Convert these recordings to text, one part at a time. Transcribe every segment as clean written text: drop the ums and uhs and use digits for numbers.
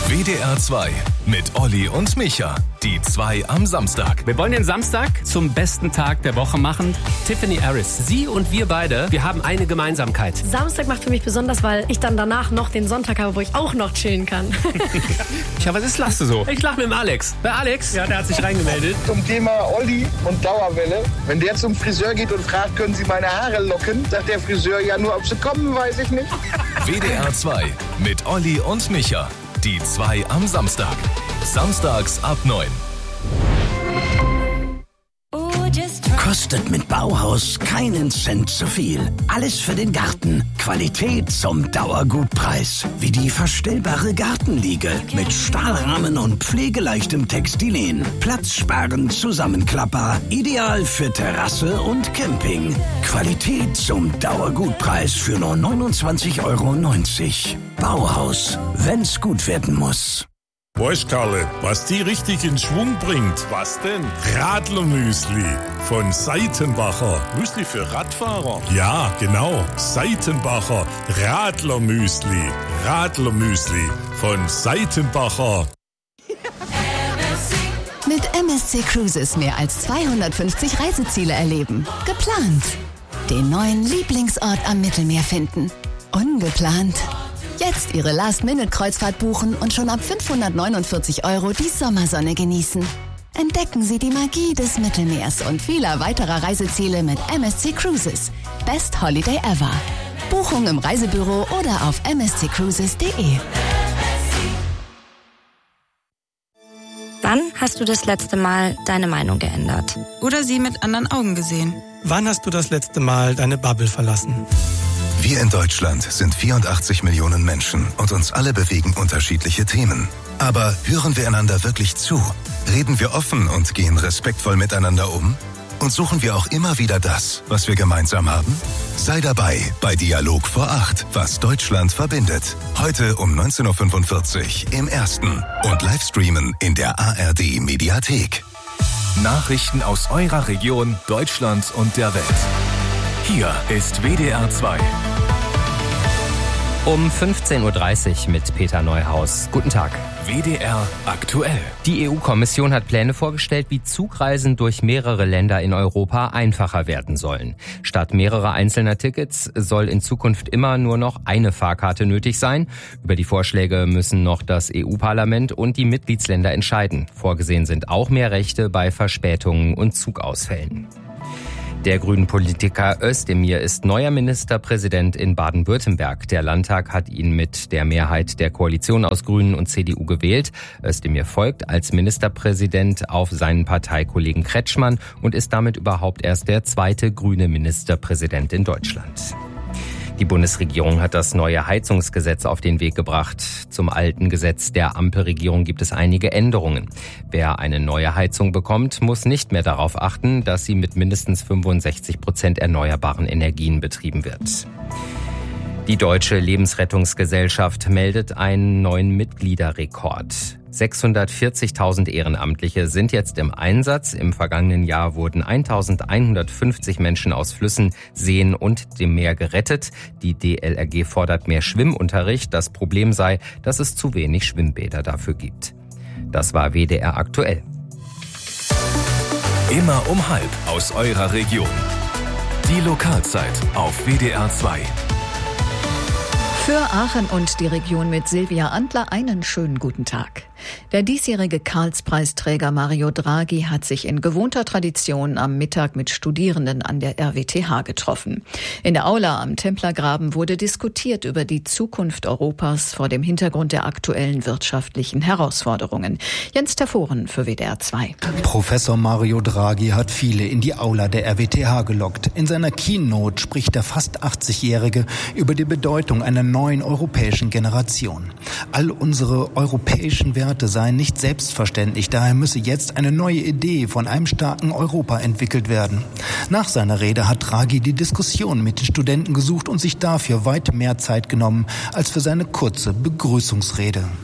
WDR 2 mit Olli und Micha. Die 2 am Samstag. Wir wollen den Samstag zum besten Tag der Woche machen. Tiffany Harris, sie und wir beide, wir haben eine Gemeinsamkeit. Samstag macht für mich besonders, weil ich dann danach noch den Sonntag habe, wo ich auch noch chillen kann. Ja, was lachst du so? Ich lach mit dem Alex. Bei Alex? Ja, der hat sich reingemeldet. Zum Thema Olli und Dauerwelle. Wenn der zum Friseur geht und fragt, können Sie meine Haare locken, sagt der Friseur, ja, nur ob sie kommen, weiß ich nicht. WDR 2 mit Olli und Micha. Die 2 am Samstag. Samstags ab 9. Kostet mit Bauhaus keinen Cent zu viel. Alles für den Garten. Qualität zum Dauergutpreis. Wie die verstellbare Gartenliege mit Stahlrahmen und pflegeleichtem Textilien. Platzsparend, zusammenklappbar. Ideal für Terrasse und Camping. Qualität zum Dauergutpreis für nur 29,90 €. Bauhaus, wenn's gut werden muss. Weißt Karle, was die richtig in Schwung bringt? Was denn? Radlermüsli von Seitenbacher. Müsli für Radfahrer? Ja, genau. Seitenbacher Radlermüsli. Radlermüsli von Seitenbacher. Mit MSC Cruises mehr als 250 Reiseziele erleben. Geplant. Den neuen Lieblingsort am Mittelmeer finden. Ungeplant. Jetzt Ihre Last-Minute-Kreuzfahrt buchen und schon ab 549 € die Sommersonne genießen. Entdecken Sie die Magie des Mittelmeers und vieler weiterer Reiseziele mit MSC Cruises. Best Holiday ever. Buchung im Reisebüro oder auf msccruises.de. Wann hast du das letzte Mal deine Meinung geändert? Oder sie mit anderen Augen gesehen? Wann hast du das letzte Mal deine Bubble verlassen? Wir in Deutschland sind 84 Millionen Menschen und uns alle bewegen unterschiedliche Themen. Aber hören wir einander wirklich zu? Reden wir offen und gehen respektvoll miteinander um? Und suchen wir auch immer wieder das, was wir gemeinsam haben? Sei dabei bei Dialog vor 8, was Deutschland verbindet. Heute um 19:45 Uhr im Ersten und Livestreamen in der ARD Mediathek. Nachrichten aus eurer Region, Deutschland und der Welt. Hier ist WDR 2. Um 15:30 Uhr mit Peter Neuhaus. Guten Tag. WDR aktuell. Die EU-Kommission hat Pläne vorgestellt, wie Zugreisen durch mehrere Länder in Europa einfacher werden sollen. Statt mehrerer einzelner Tickets soll in Zukunft immer nur noch eine Fahrkarte nötig sein. Über die Vorschläge müssen noch das EU-Parlament und die Mitgliedsländer entscheiden. Vorgesehen sind auch mehr Rechte bei Verspätungen und Zugausfällen. Der Grünen-Politiker Özdemir ist neuer Ministerpräsident in Baden-Württemberg. Der Landtag hat ihn mit der Mehrheit der Koalition aus Grünen und CDU gewählt. Özdemir folgt als Ministerpräsident auf seinen Parteikollegen Kretschmann und ist damit überhaupt erst der zweite grüne Ministerpräsident in Deutschland. Die Bundesregierung hat das neue Heizungsgesetz auf den Weg gebracht. Zum alten Gesetz der Ampelregierung gibt es einige Änderungen. Wer eine neue Heizung bekommt, muss nicht mehr darauf achten, dass sie mit mindestens 65% erneuerbaren Energien betrieben wird. Die Deutsche Lebensrettungsgesellschaft meldet einen neuen Mitgliederrekord. 640.000 Ehrenamtliche sind jetzt im Einsatz. Im vergangenen Jahr wurden 1.150 Menschen aus Flüssen, Seen und dem Meer gerettet. Die DLRG fordert mehr Schwimmunterricht. Das Problem sei, dass es zu wenig Schwimmbäder dafür gibt. Das war WDR aktuell. Immer um 12:30 aus eurer Region. Die Lokalzeit auf WDR 2. Für Aachen und die Region mit Silvia Antler einen schönen guten Tag. Der diesjährige Karlspreisträger Mario Draghi hat sich in gewohnter Tradition am Mittag mit Studierenden an der RWTH getroffen. In der Aula am Templergraben wurde diskutiert über die Zukunft Europas vor dem Hintergrund der aktuellen wirtschaftlichen Herausforderungen. Jens Terforen für WDR 2. Professor Mario Draghi hat viele in die Aula der RWTH gelockt. In seiner Keynote spricht der fast 80-Jährige über die Bedeutung einer neuen europäischen Generation. All unsere europäischen Werte seien nicht selbstverständlich, daher müsse jetzt eine neue Idee von einem starken Europa entwickelt werden. Nach seiner Rede hat Draghi die Diskussion mit den Studenten gesucht und sich dafür weit mehr Zeit genommen als für seine kurze Begrüßungsrede.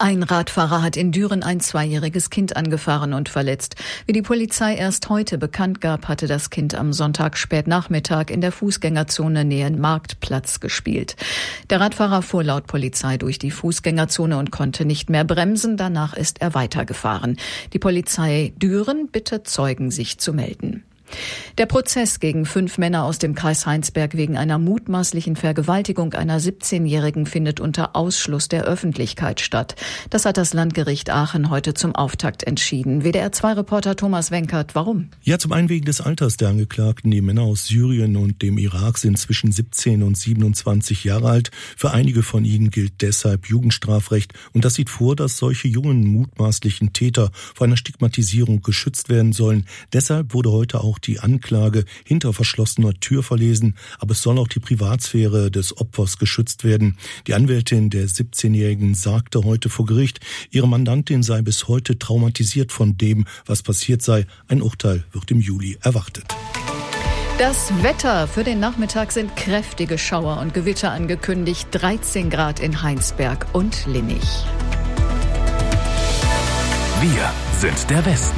Ein Radfahrer hat in Düren ein 2-jähriges Kind angefahren und verletzt. Wie die Polizei erst heute bekannt gab, hatte das Kind am Sonntag spätnachmittag in der Fußgängerzone nähe Marktplatz gespielt. Der Radfahrer fuhr laut Polizei durch die Fußgängerzone und konnte nicht mehr bremsen. Danach ist er weitergefahren. Die Polizei Düren bittet Zeugen, sich zu melden. Der Prozess gegen 5 Männer aus dem Kreis Heinsberg wegen einer mutmaßlichen Vergewaltigung einer 17-Jährigen findet unter Ausschluss der Öffentlichkeit statt. Das hat das Landgericht Aachen heute zum Auftakt entschieden. WDR-2-Reporter Thomas Wenkert, warum? Ja, zum einen wegen des Alters der Angeklagten. Die Männer aus Syrien und dem Irak sind zwischen 17 und 27 Jahre alt. Für einige von ihnen gilt deshalb Jugendstrafrecht. Und das sieht vor, dass solche jungen mutmaßlichen Täter vor einer Stigmatisierung geschützt werden sollen. Deshalb wurde heute auch die Anklage hinter verschlossener Tür verlesen, aber es soll auch die Privatsphäre des Opfers geschützt werden. Die Anwältin der 17-Jährigen sagte heute vor Gericht, ihre Mandantin sei bis heute traumatisiert von dem, was passiert sei. Ein Urteil wird im Juli erwartet. Das Wetter für den Nachmittag sind kräftige Schauer und Gewitter angekündigt. 13 Grad in Heinsberg und Linnich. Wir sind der Westen.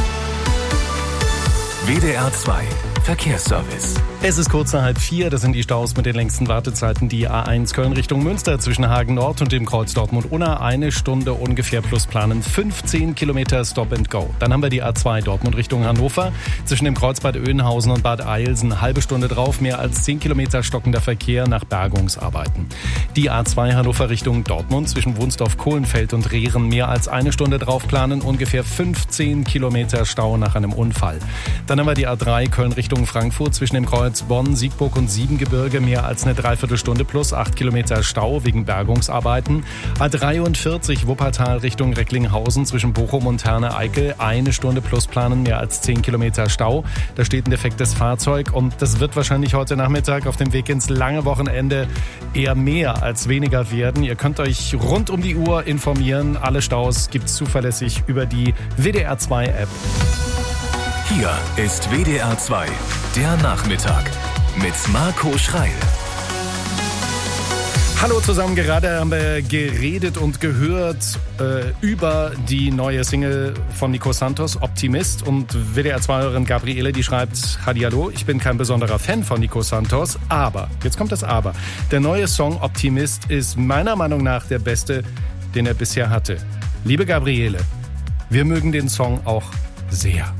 WDR 2 Verkehrsservice. Es ist kurz nach 3:30, das sind die Staus mit den längsten Wartezeiten. Die A1 Köln Richtung Münster zwischen Hagen Nord und dem Kreuz Dortmund-Unna 1 Stunde ungefähr plus planen, 15 Kilometer Stop and Go. Dann haben wir die A2 Dortmund Richtung Hannover zwischen dem Kreuz Bad Oeynhausen und Bad Eilsen, eine halbe Stunde drauf, mehr als 10 Kilometer stockender Verkehr nach Bergungsarbeiten. Die A2 Hannover Richtung Dortmund zwischen Wunsdorf-Kohlenfeld und Rehren, mehr als 1 Stunde drauf planen, ungefähr 15 Kilometer Stau nach einem Unfall. Dann haben wir die A3 Köln Richtung Frankfurt zwischen dem Kreuz Bonn, Siegburg und Siebengebirge, mehr als eine Dreiviertelstunde plus 8 Kilometer Stau wegen Bergungsarbeiten. A43 Wuppertal Richtung Recklinghausen zwischen Bochum und Herne-Eickel, 1 Stunde plus planen, mehr als 10 Kilometer Stau. Da steht ein defektes Fahrzeug und das wird wahrscheinlich heute Nachmittag auf dem Weg ins lange Wochenende eher mehr als weniger werden. Ihr könnt euch rund um die Uhr informieren. Alle Staus gibt's zuverlässig über die WDR 2 App. Hier ist WDR 2, der Nachmittag mit Marco Schreil. Hallo zusammen, gerade haben wir geredet und gehört über die neue Single von Nico Santos, Optimist. Und WDR-2-Hörerin Gabriele, die schreibt, Hallihallo, ich bin kein besonderer Fan von Nico Santos, aber, jetzt kommt das Aber, der neue Song Optimist ist meiner Meinung nach der beste, den er bisher hatte. Liebe Gabriele, wir mögen den Song auch sehr.